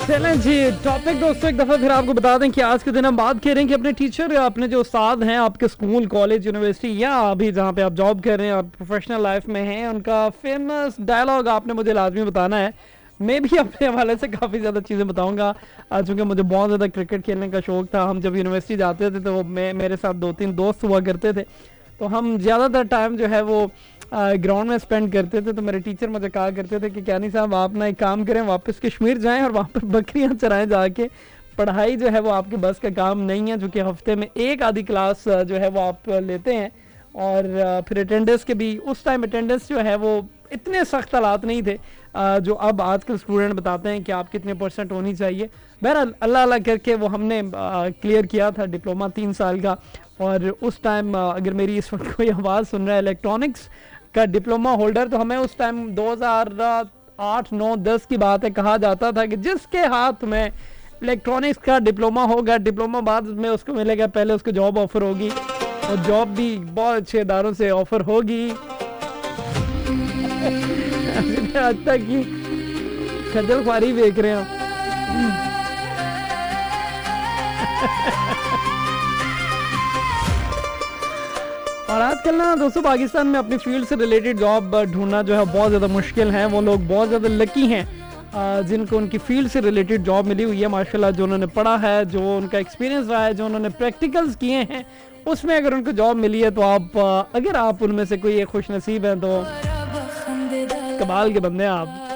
चलें जी, टॉपिक दोस्तों एक दफ़ा फिर आपको बता दें कि आज के दिन हम बात कर रहे हैं कि अपने टीचर या अपने जो उस्ताद हैं आपके स्कूल, कॉलेज, यूनिवर्सिटी या अभी जहाँ पे आप जॉब कर रहे हैं और प्रोफेशनल लाइफ में हैं, उनका फेमस डायलॉग आपने मुझे लाजमी बताना है. मैं भी अपने हवाले से काफ़ी ज़्यादा चीज़ें बताऊंगा, चूँकि मुझे बहुत ज़्यादा क्रिकेट खेलने का शौक़ था. हम जब यूनिवर्सिटी जाते थे तो मेरे साथ 2-3 दोस्त हुआ करते थे, तो हम ज़्यादातर टाइम जो है वो ग्राउंड में स्पेंड करते थे. तो मेरे टीचर मुझे कहा करते थे कि क्यानी साहब आप ना एक काम करें, वापस कश्मीर जाएं और वहाँ पर बकरियाँ चराएं जाके. पढ़ाई जो है वो आपके बस का काम नहीं है, जो कि हफ्ते में एक आधी क्लास जो है वो आप लेते हैं. और फिर अटेंडेंस के भी उस टाइम अटेंडेंस जो है वो इतने सख्त हालात नहीं थे जो अब आजकल स्टूडेंट बताते हैं कि आप कितने % होनी चाहिए. बहरहाल अल्लाह अल्लाह करके वो हमने क्लियर किया था डिप्लोमा 3 साल का. और उस टाइम अगर मेरी इस वक्त कोई आवाज़ सुन रहा है इलेक्ट्रॉनिक्स का डिप्लोमा होल्डर, तो हमें उस टाइम 2008, 9, 10 की बात है, कहा जाता था कि जिसके हाथ में इलेक्ट्रॉनिक्स का डिप्लोमा होगा, डिप्लोमा बाद में उसको मिलेगा, पहले उसको जॉब ऑफर होगी और जॉब भी बहुत अच्छे इदारों से ऑफर होगी. आज तक की खजल ख्वारी देख रहे हैं. और आजकल ना दोस्तों पाकिस्तान में अपनी फील्ड से रिलेटेड जॉब ढूंढना जो है बहुत ज़्यादा मुश्किल है. वो लोग बहुत ज़्यादा लकी हैं जिनको उनकी फील्ड से रिलेटेड जॉब मिली हुई है माशाल्लाह. जो उन्होंने पढ़ा है, जो उनका एक्सपीरियंस रहा है, जो उन्होंने प्रैक्टिकल्स किए हैं, उसमें अगर उनको जॉब मिली है तो आप अगर आप उनमें से कोई एक खुश नसीब हैं तो कमाल के बंदे हैं आप.